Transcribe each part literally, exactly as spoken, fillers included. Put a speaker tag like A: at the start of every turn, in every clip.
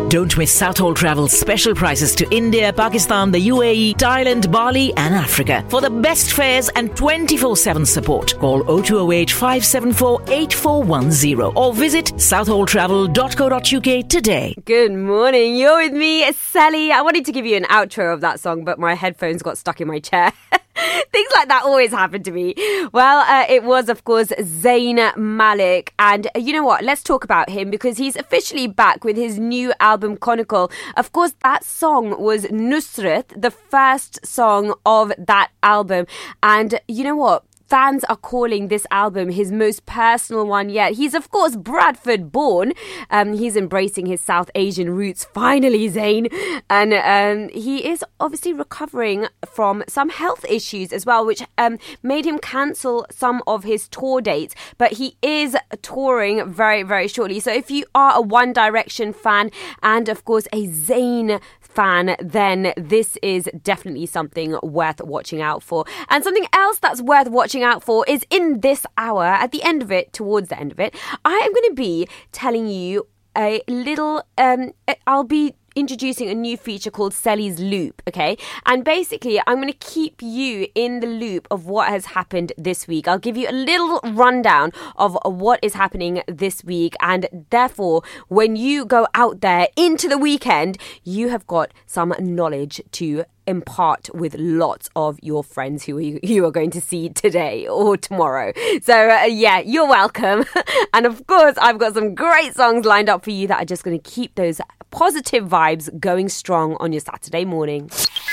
A: Don't miss Southall Travel's special prices to India, Pakistan, the U A E, Thailand, Bali and Africa. For the best fares and twenty-four seven support, call oh two oh eight, five seven four, eight four one oh or visit southall travel dot co dot uk today.
B: Good morning, you're with me, Sally. I wanted to give you an outro of that song, but my headphones got stuck in my chair. Things like that always happen to me. Well, uh, it was, of course, Zayn Malik. And you know what? Let's talk about him because he's officially back with his new album, Chronicle. Of course, that song was Nusrat, the first song of that album. And you know what? Fans are calling this album his most personal one yet. He's, of course, Bradford born. Um, he's embracing his South Asian roots, finally, Zayn. And um, he is obviously recovering from some health issues as well, which um, made him cancel some of his tour dates. But he is touring very, very shortly. So if you are a One Direction fan and, of course, a Zayn fan, then this is definitely something worth watching out for. And something else that's worth watching out for is in this hour, at the end of it, towards the end of it, I am going to be telling you a little, um, I'll be introducing a new feature called Selly's Loop, okay? And basically, I'm going to keep you in the loop of what has happened this week. I'll give you a little rundown of what is happening this week, and therefore, when you go out there into the weekend, you have got some knowledge to impart with lots of your friends who you, you are going to see today or tomorrow. So uh, yeah, you're welcome. And of course, I've got some great songs lined up for you that are just going to keep those positive vibes going strong on your Saturday morning.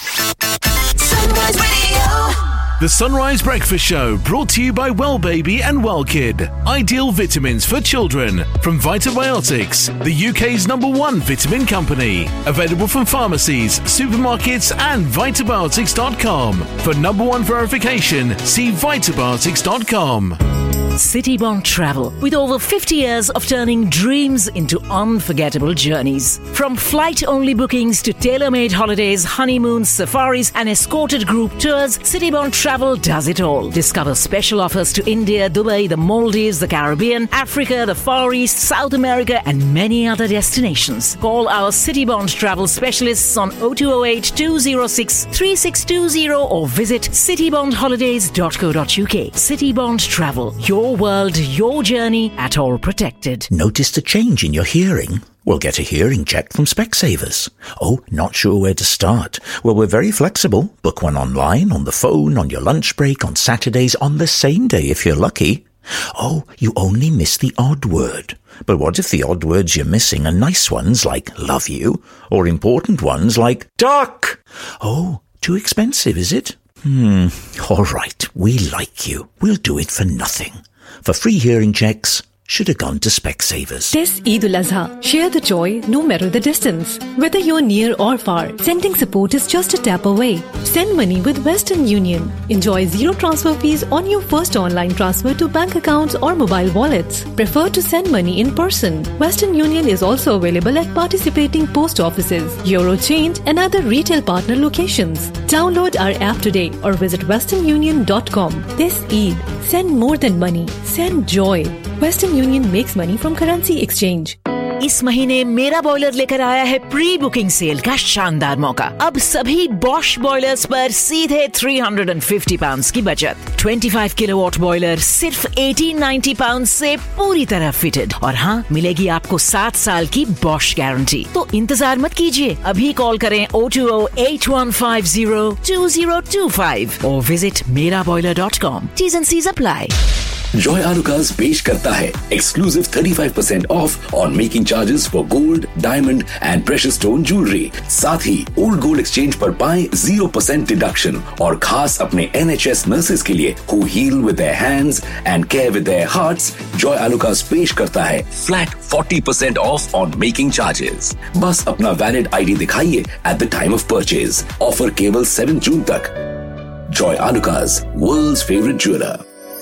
C: Sunrise Radio.
D: The Sunrise Breakfast Show, brought to you by Well Baby and Well Kid. Ideal vitamins for children from Vitabiotics, the U K's number one vitamin company. Available from pharmacies, supermarkets and vitabiotics dot com. For number one verification, see vitabiotics dot com.
A: Citybond Travel, with over fifty years of turning dreams into unforgettable journeys. From flight-only bookings to tailor-made holidays, honeymoons, safaris and escorted group tours, Citybond Travel does it all. Discover special offers to India, Dubai, the Maldives, the Caribbean, Africa, the Far East, South America and many other destinations. Call our Citybond Travel specialists on oh two oh eight, two oh six, three six two oh or visit citybond holidays dot co dot uk. Citybond Travel, your world, your journey, at all protected.
E: Noticed a change in your hearing? Well, get a hearing check from Specsavers. Oh, not sure where to start? Well, we're very flexible. Book one online, on the phone, on your lunch break, on Saturdays, on the same day if you're lucky. Oh, you only miss the odd word. But what if the odd words you're missing are nice ones like love you, or important ones like duck? Oh, too expensive, is it? Hmm, all right, we like you. We'll do it for nothing. For free hearing checks, should have gone to Specsavers.
F: This Eid al-Azha, share the joy no matter the distance. Whether you're near or far, sending support is just a tap away. Send money with Western Union. Enjoy zero transfer fees on your first online transfer to bank accounts or mobile wallets. Prefer to send money in person. Western Union is also available at participating post offices, Eurochange and other retail partner locations. Download our app today or visit western union dot com. This Eid, send more than money. Send joy. Western Union makes money from currency exchange.
A: इस महीने मेरा boiler लेकर आया है pre booking cell का शानदार मौका। अब सभी बॉश बॉयलर्स पर सीधे तीन सौ पचास पाउंड की बचत। पच्चीस किलोवाट बॉयलर सिर्फ अठारह सौ नब्बे पाउंड से पूरी तरह फिटेड और हाँ, मिलेगी आपको सात साल की बॉश गारंटी। तो इंतजार मत कीजिए, अभी कॉल करें oh two oh, eight one five oh, two oh two five और विजिट मेरा boiler dot com. T's and C's apply.
G: Joy Alucas पेश करता है exclusive thirty-five percent off on making charges for gold, diamond and precious stone jewelry. साथ ही old gold exchange पर पाएं zero percent deduction और खास अपने N H S nurses के लिए who heal with their hands and care with their hearts. Joy Alucas पेश करता है flat forty percent off on making charges. बस अपना valid I D दिखाइए at the time of purchase. Offer केवल seventh June तक. Joy Alucas, world's favorite jeweler.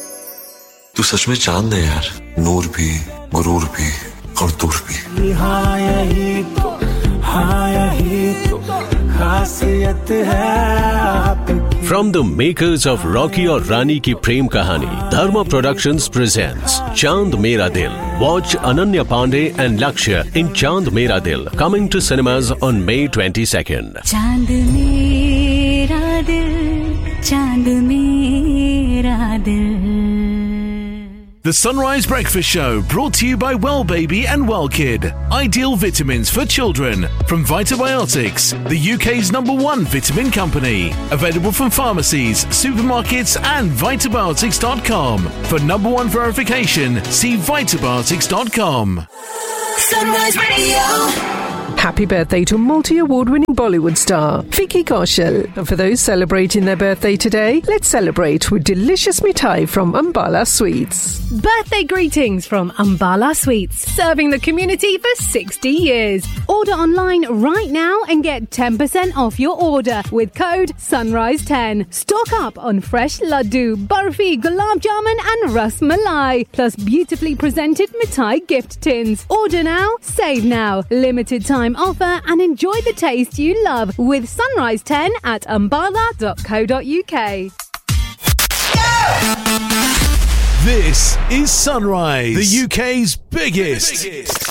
H: तू सच में चांद है यार, नूर भी, गुरूर भी और दूर भी। हाँ यही तो, हाँ यही तो खासियत है आपकी।
I: From the makers of Rocky और रानी की प्रेम कहानी, Dharma Productions presents Chand Mera Dil. Watch Ananya Pandey and Lakshya in Chand Mera Dil, coming to cinemas on May twenty-second.
J: Chand Mera Dil, Chand Mera Dil.
D: The Sunrise Breakfast Show, brought to you by Well Baby and Well Kid. Ideal vitamins for children from Vitabiotics, the U K's number one vitamin company. Available from pharmacies, supermarkets and vitabiotics dot com. For number one verification, see vitabiotics dot com.
C: Sunrise Radio.
K: Happy birthday to multi-award-winning Bollywood star Vicky Kaushal. And for those celebrating their birthday today, let's celebrate with delicious mithai from Ambala Sweets.
F: Birthday greetings from Ambala Sweets, serving the community for sixty years. Order online right now and get ten percent off your order with code sunrise ten. Stock up on fresh laddu, barfi, gulab jamun and ras malai, plus beautifully presented mithai gift tins. Order now, save now. Limited time offer and enjoy the taste you love with Sunrise ten at ambala dot co dot uk.
D: This is Sunrise, the U K's biggest, biggest.